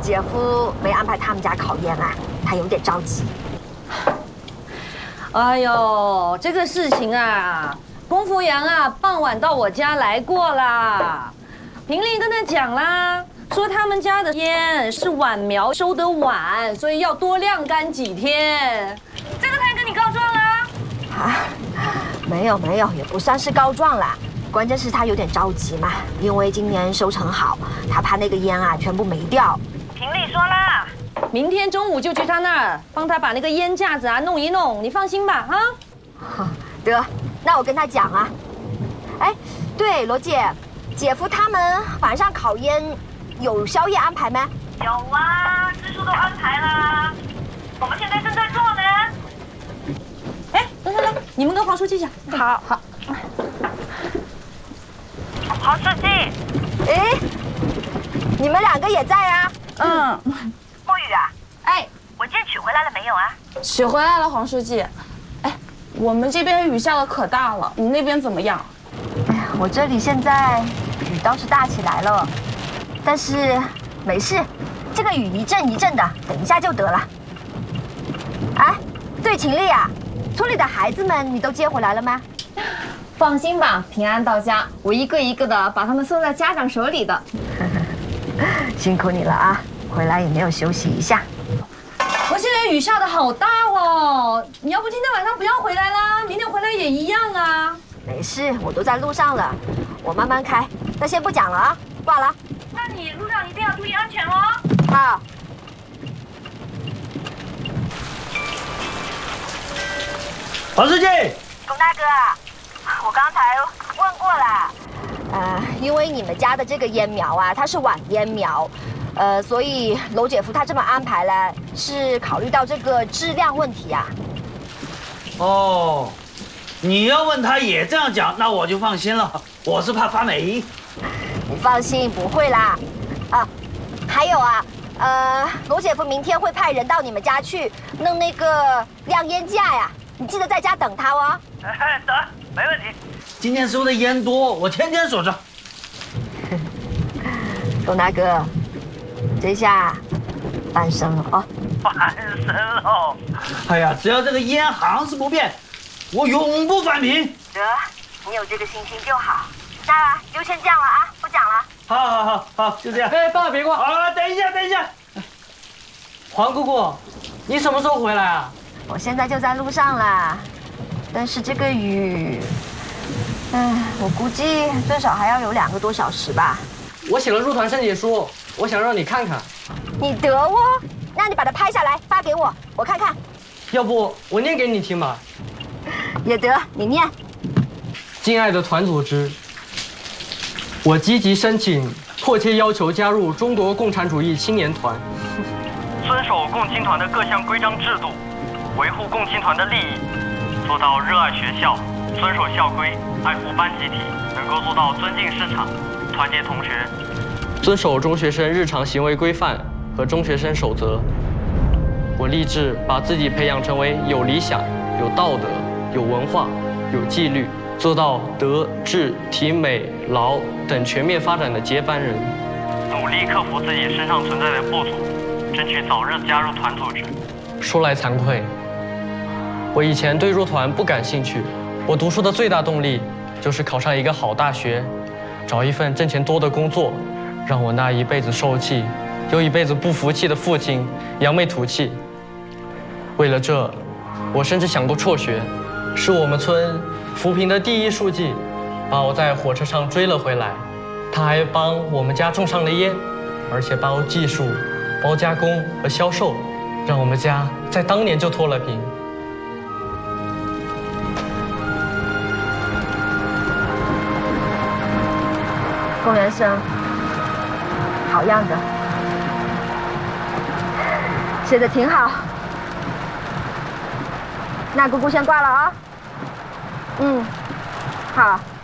姐夫没安排他们家烤烟啊，他有点着急。 哎呦，这个事情啊，龚福阳啊，傍晚到我家来过啦。平丽跟他讲啦，说他们家的烟是晚苗收得晚，所以要多晾干几天。这个才跟你告状啦。 啊，没有，也不算是告状啦。关键是他有点着急嘛，因为今年收成好，他怕那个烟啊全部没掉。 平丽说啦，明天中午就去他那儿帮他把那个烟架子啊弄一弄，你放心吧啊。 得，那我跟他讲啊。哎，对，罗姐。姐夫他们晚上烤烟有宵夜安排吗？ 有啊，支书都安排了，我们现在正在做呢。 哎，来，你们跟黄书记讲。好。 黄书记， 哎，你们两个也在啊？ 墨雨啊， 哎， 文件取回来了没有啊？ 取回来了，黄书记。哎，我们这边雨下的可大了，你那边怎么样？ 哎呀，我这里现在雨倒是大起来了，但是没事，这个雨一阵一阵的，等一下就得了。哎，对，秦丽啊，村里的孩子们你都接回来了吗？ 放心吧，平安到家，我一个一个的把他们送在家长手里的。 辛苦你了啊，回来也没有休息一下。 我现在雨下的好大哦，你要不今天晚上不要回来啦，明天回来也一样啊。 没事，我都在路上了，我慢慢开。那先不讲了啊，挂了。 那你路上一定要注意安全哦。 好。 黄书记， 龚大哥，我刚才问过了，因为你们家的这个烟苗啊，它是晚烟苗，所以娄姐夫他这么安排了，是考虑到这个质量问题啊。 哦。你要问他也这样讲，那我就放心了。我是怕发霉。 你放心，不会啦。啊，还有啊，罗姐夫明天会派人到你们家去弄那个晾烟架呀，你记得在家等他哦。 得，没问题。 今天收的烟多，我天天守着。 龚大哥，这下翻身了啊！ 翻身喽！ 哎呀，只要这个烟行是不变。我永不返贫。 得，你有这个信心就好。那就先这样了啊，不讲了。 好，就这样。 哎，爸爸别挂啊！等一下。 黄姑姑，你什么时候回来啊？ 我现在就在路上啦，但是这个雨，我估计最少还要有2个多小时吧。 我写了入团申请书，我想让你看看。 你得哦，那你把它拍下来发给我，我看看。 要不我念给你听吧。 也得，你念。 敬爱的团组织，我积极申请，迫切要求加入中国共产主义青年团， 遵守共青团的各项规章制度，维护共青团的利益，做到热爱学校、遵守校规、爱护班集体，能够做到尊敬师长、团结同学，遵守中学生日常行为规范和中学生守则。我立志把自己培养成为有理想、有道德、有文化、有纪律，做到德、智、体、美、劳等全面发展的接班人，努力克服自己身上存在的不足，争取早日加入团组织。说来惭愧，我以前对入团不感兴趣，我读书的最大动力就是考上一个好大学，找一份挣钱多的工作，让我那一辈子受气又一辈子不服气的父亲扬眉吐气。为了这，我甚至想过辍学。是我们村扶贫的第一书记把我在火车上追了回来，他还帮我们家种上了烟，而且包技术、包加工和销售，让我们家在当年就脱了贫。 龚元生，好样的，写的挺好。那姑姑先挂了啊。好。